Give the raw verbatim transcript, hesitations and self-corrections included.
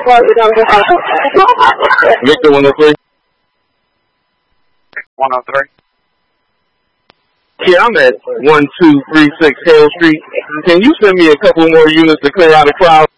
Victor one oh three. one oh three. Yeah, I'm at one two three six Hale Street. Can you send me a couple more units to clear out the crowd?